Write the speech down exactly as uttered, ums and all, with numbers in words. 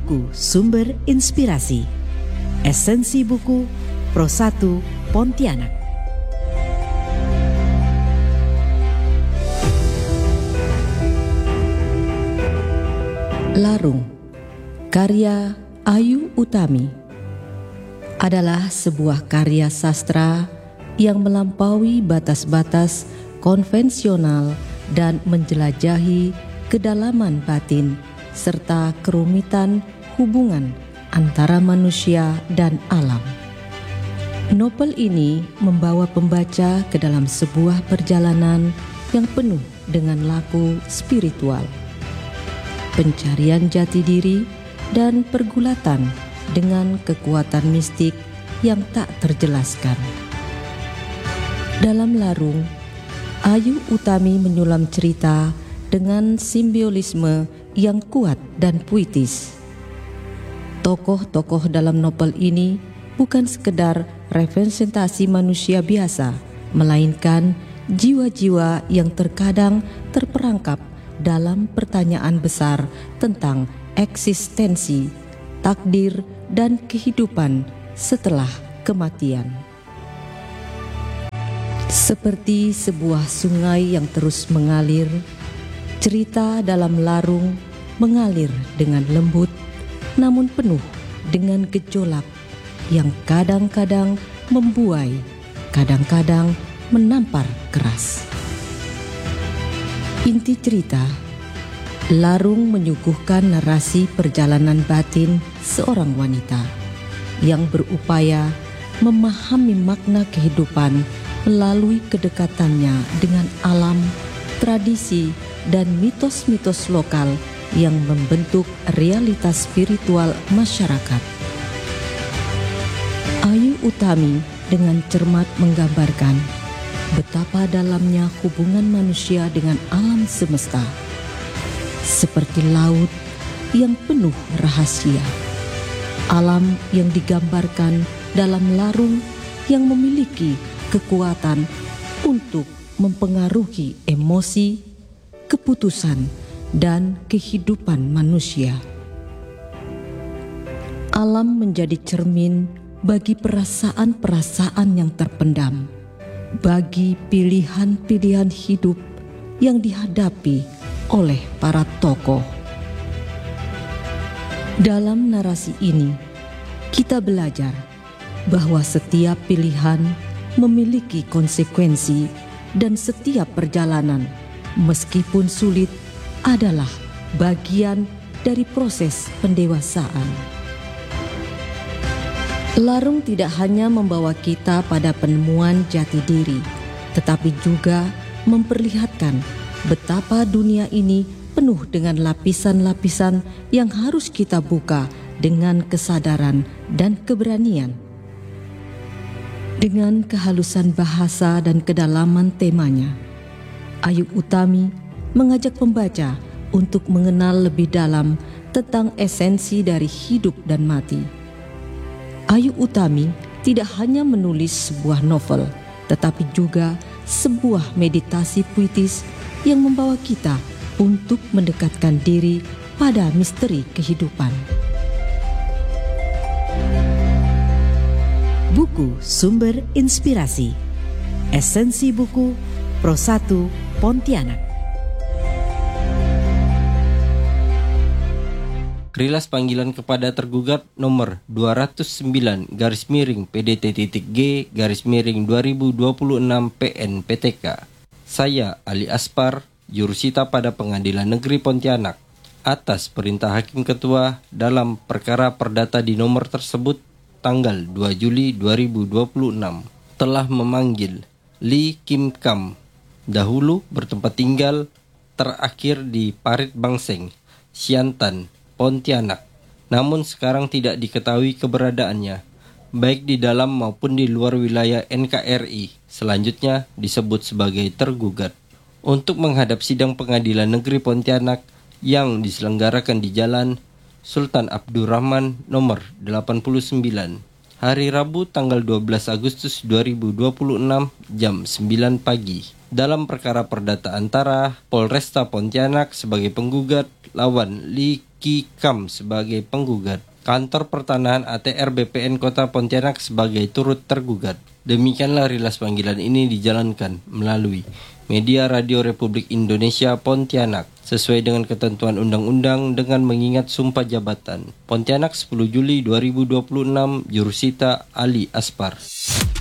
Buku Sumber Inspirasi. Esensi buku Pro satu Pontianak. Larung, karya Ayu Utami, adalah sebuah karya sastra yang melampaui batas-batas konvensional dan menjelajahi kedalaman batin serta kerumitan hubungan antara manusia dan alam. Novel ini membawa pembaca ke dalam sebuah perjalanan yang penuh dengan laku spiritual, pencarian jati diri, dan pergulatan dengan kekuatan mistik yang tak terjelaskan. Dalam Larung, Ayu Utami menyulam cerita dengan simbolisme yang kuat dan puitis. Tokoh-tokoh dalam novel ini bukan sekedar representasi manusia biasa, melainkan jiwa-jiwa yang terkadang terperangkap dalam pertanyaan besar tentang eksistensi, takdir, dan kehidupan setelah kematian. Seperti sebuah sungai yang terus mengalir, cerita dalam Larung mengalir dengan lembut namun penuh dengan gejolak yang kadang-kadang membuai, kadang-kadang menampar keras. Inti cerita, Larung menyuguhkan narasi perjalanan batin seorang wanita yang berupaya memahami makna kehidupan melalui kedekatannya dengan alam, tradisi, dan mitos-mitos lokal yang membentuk realitas spiritual masyarakat. Ayu Utami dengan cermat menggambarkan betapa dalamnya hubungan manusia dengan alam semesta, seperti laut yang penuh rahasia. Alam yang digambarkan dalam Larung yang memiliki kekuatan untuk mempengaruhi emosi, keputusan, dan kehidupan manusia. Alam menjadi cermin bagi perasaan-perasaan yang terpendam, bagi pilihan-pilihan hidup yang dihadapi oleh para tokoh. Dalam narasi ini, kita belajar bahwa setiap pilihan memiliki konsekuensi dan setiap perjalanan, meskipun sulit, adalah bagian dari proses pendewasaan. Larung tidak hanya membawa kita pada penemuan jati diri, tetapi juga memperlihatkan betapa dunia ini penuh dengan lapisan-lapisan yang harus kita buka dengan kesadaran dan keberanian. Dengan kehalusan bahasa dan kedalaman temanya, Ayu Utami mengajak pembaca untuk mengenal lebih dalam tentang esensi dari hidup dan mati. Ayu Utami tidak hanya menulis sebuah novel, tetapi juga sebuah meditasi puitis yang membawa kita untuk mendekatkan diri pada misteri kehidupan. Buku Sumber Inspirasi. Esensi buku Pro satu Pontianak. Rilas panggilan kepada tergugat nomor dua ratus sembilan garis miring P D T G garis miring dua ribu dua puluh enam P N P T K. Saya Ali Aspar, jurusita pada Pengadilan Negeri Pontianak, atas perintah Hakim Ketua dalam perkara perdata di nomor tersebut tanggal dua Juli dua ribu dua puluh enam, telah memanggil Lee Kim Kam, dahulu bertempat tinggal terakhir di Parit Bangseng, Siantan, Pontianak, namun sekarang tidak diketahui keberadaannya, baik di dalam maupun di luar wilayah N K R I, selanjutnya disebut sebagai tergugat, untuk menghadap sidang Pengadilan Negeri Pontianak yang diselenggarakan di Jalan Sultan Abdurrahman nomor delapan puluh sembilan, hari Rabu tanggal dua belas Agustus dua ribu dua puluh enam jam sembilan pagi. Dalam perkara perdata antara Polresta Pontianak sebagai penggugat lawan Lee Ki Kam sebagai penggugat. Kantor Pertanahan A T R B P N Kota Pontianak sebagai turut tergugat. Demikianlah rilas panggilan ini dijalankan melalui Media Radio Republik Indonesia Pontianak sesuai dengan ketentuan undang-undang dengan mengingat sumpah jabatan. Pontianak sepuluh Juli dua ribu dua puluh enam, Jurusita Ali Aspar.